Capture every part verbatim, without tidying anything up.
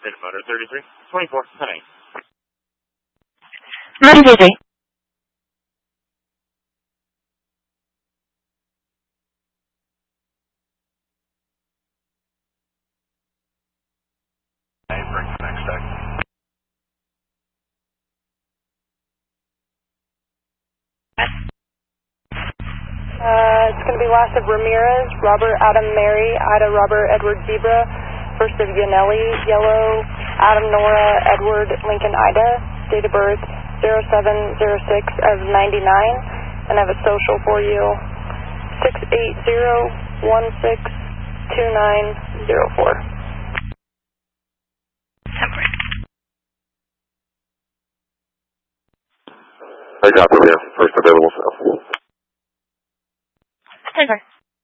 State motor thirty-three, twenty-four, ten. Ready, J J. Next deck. Uh, it's going to be last of Ramirez, Robert, Adam, Mary, Ida, Robert, Edward, Zebra, first of Yanelli, Yellow, Adam, Nora, Edward, Lincoln, Ida, date of birth zero seven zero six of ninety-nine, and I have a social for you, six eight zero one six two nine zero four. I got the yeah, first available cell. Over.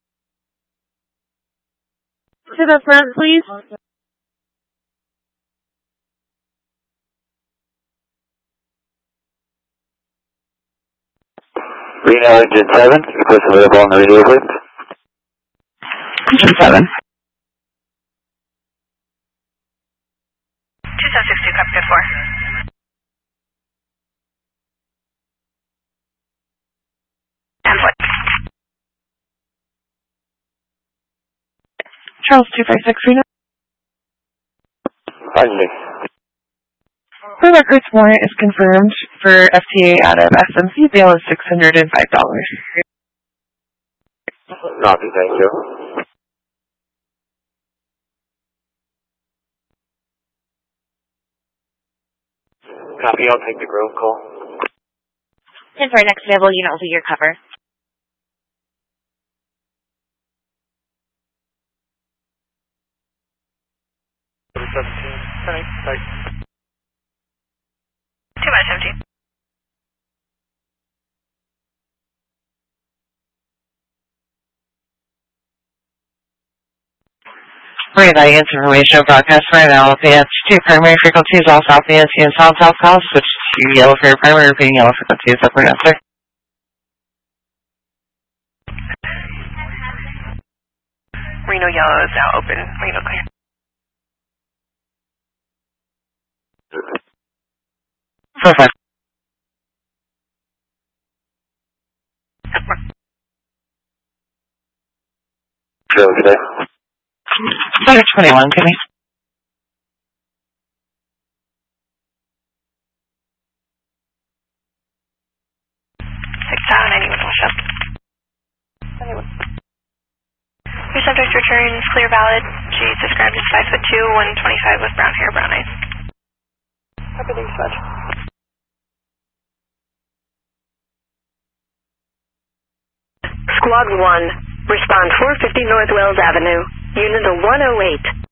To the front, please. Reno Engine seven, request available on the radio, please. Engine seven. two seven six two, copy, good four. And what? Charles two five six, Reno. Finding. For records, warrant is confirmed for F T A out of S M C. Bail is six hundred five dollars. Copy, thank you. Copy, I'll take the Grove call. And for our next available unit will be your cover. seventeen, ten, bye. two by seventeen. Marine audience information broadcast right now. Advance to primary frequencies, all south A N C and south south south. Switch to yellow for your primary, repeating yellow frequencies. Upward answer. Reno yellow is now open. Reno clear. Perfect. Sure, today. Center twenty-one, give me. six thousand anyone will show. Anyone. Your subject returns clear valid. She's described as five foot two, one twenty-five with brown hair, brown eyes. Copy, thanks so much. Squad one, respond four fifty North Wells Avenue, Unit one oh eight.